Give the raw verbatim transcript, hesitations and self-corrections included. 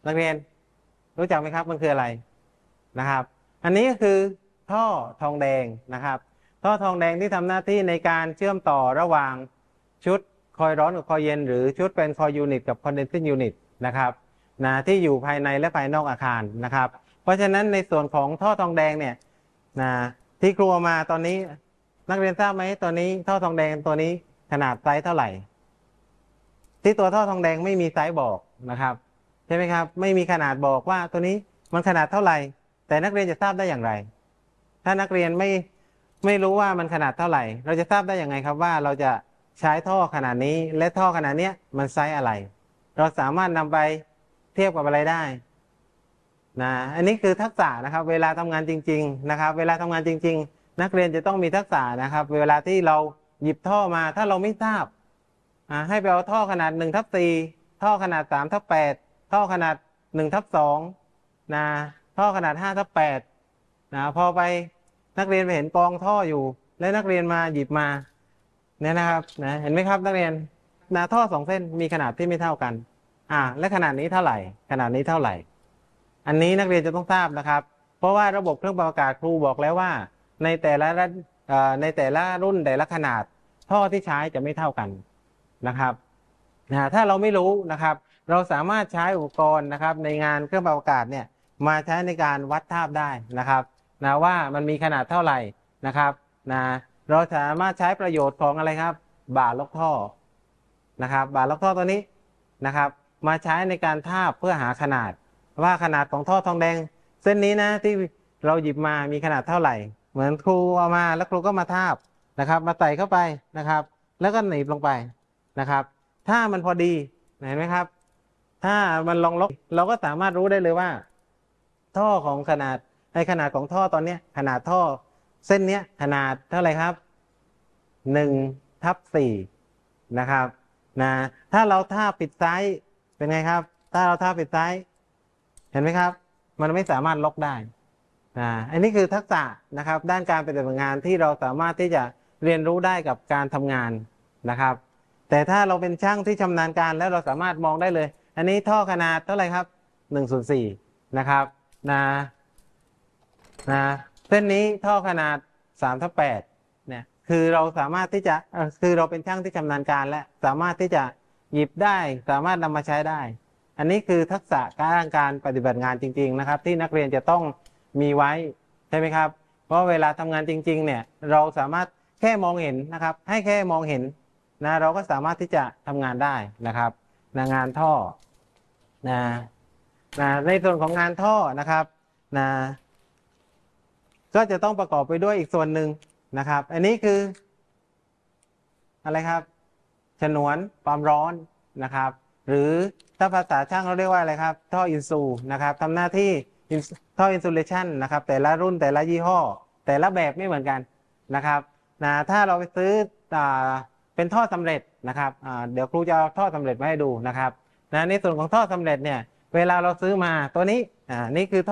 นักเรียนรู้จักไหมครับมันคืออะไรนะครับอันนี้ก็คือท่อทองแดงนะครับท่อทองแดงที่ทำหน้าที่ในการเชื่อมต่อระหว่างชุดคอยร้อนกับคอยเย็นหรือชุดเป็นคอยยูนิตกับคอนเดนซิ่งยูนิตนะครับนะที่อยู่ภายในและภายนอกอาคารนะครับเพราะฉะนั้นในส่วนของท่อทองแดงเนี่ยนะที่ครูมาตอนนี้นักเรียนทราบไหมตัวนี้ท่อทองแดงตัวนี้ขนาดไซส์เท่าไหร่ที่ตัวท่อทองแดงไม่มีไซส์บอกนะครับใช่ไหมครับไม่มีขนาดบอกว่าตัวนี้มันขนาดเท่าไหร่แต่นักเรียนจะทราบได้อย่างไรถ้านักเรียนไม่ไม่รู้ว่ามันขนาดเท่าไหร่เราจะทราบได้อย่างไงครับว่าเราจะใช้ท่อขนาดนี้และท่อขนาดนี้มันไซส์อะไรเราสามารถนำไปเทียบกับอะไรได้นะอันนี้คือทักษะนะครับเวลาทำงานจริงๆนะครับเวลาทำงานจริงๆนักเรียนจะต้องมีทักษะนะครับเวลาที่เราหยิบท่อมาถ้าเราไม่ทราบให้ไปเอาท่อขนาดหนึ่งทับสี่ท่อขนาดสามทับแปดท่อขนาดหนึ่งทับสองนะท่อขนาดห้าทับแปดนะพอไปนักเรียนไปเห็นกองท่ออยู่และนักเรียนมาหยิบมาเนี่ยนะครับนะเห็นไหมครับนักเรียนนะท่อสองเส้นมีขนาดที่ไม่เท่ากันอ่าและขนาดนี้เท่าไหร่ขนาดนี้เท่าไหร่อันนี้นักเรียนจะต้องทราบนะครับเพราะว่าระบบเครื่องปรับอากาศครูบอกแล้วว่าในแต่ละในแต่ละรุ่นแต่ละขนาดท่อที่ใช้จะไม่เท่ากันนะครับนะถ้าเราไม่รู้นะครับเราสามารถใช้อุปกรณ์นะครับในงานเครื่องปรับอากาศเนี่ยมาใช้ในการวัดทาบได้นะครับนะว่ามันมีขนาดเท่าไหร่นะครับนะเราสามารถใช้ประโยชน์ของอะไรครับบ่าล็อกท่อนะครับบ่าล็อกท่อตัวนี้นะครับมาใช้ในการทาบเพื่อหาขนาดว่าขนาดของท่อทองแดงเส้นนี้นะที่เราหยิบมามีขนาดเท่าไหร่เหมือนครูเอามาแล้วครูก็มาทาบนะครับมาใส่เข้าไปนะครับแล้วก็หนีบลงไปนะครับถ้ามันพอดีเห็นไหมครับถ้ามันลองล็อกเราก็สามารถรู้ได้เลยว่าท่อของขนาดในขนาดของท่อตอนนี้ขนาดท่อเส้นนี้ขนาดเท่าไหร่ครับหนึ่งทับสี่นะครับนะถ้าเราท่าปิดซ้ายเป็นไงครับถ้าเราท่าปิดซ้ายเห็นไหมครับมันไม่สามารถล็อกได้นะอันนี้คือทักษะนะครับด้านการปฏิบัติงานที่เราสามารถที่จะเรียนรู้ได้กับการทำงานนะครับแต่ถ้าเราเป็นช่างที่ชำนาญการแล้วเราสามารถมองได้เลยอันนี้ท่อขนาดเท่าไหร่ครับหนึ่งส่วนสี่นะครับนะนะเส้นนี้ท่อขนาดสามทับแปดเนี่ยคือเราสามารถที่จะคือเราเป็นช่างที่ชำนาญการและสามารถที่จะหยิบได้สามารถนำมาใช้ได้อันนี้คือทักษะการการปฏิบัติงานจริงๆนะครับที่นักเรียนจะต้องมีไว้ใช่ไหมครับเพราะเวลาทำงานจริงๆเนี่ยเราสามารถแค่มองเห็นนะครับให้แค่มองเห็นนะเราก็สามารถที่จะทำงานได้นะครับในงานท่อนะนะในส่วนของงานท่อนะครับนะก็จะต้องประกอบไปด้วยอีกส่วนหนึ่งนะครับอันนี้คืออะไรครับฉนวนความร้อนนะครับหรือถ้าภาษาช่างเราเรียกว่าอะไรครับท่ออินซูนะครับทำหน้าที่ท่ออินซูเลชันนะครับแต่ละรุ่นแต่ละยี่ห้อแต่ละแบบไม่เหมือนกันนะครับนะถ้าเราไปซื้อเป็นท่อสำเร็จนะครับเดี๋ยวครูจะเอาท่อสำเร็จมาให้ดูนะครับนะในส่วนของท่อสำเร็จเนี่ยเวลาเราซื้อมาตัวนี้อ่านี่คือท่อ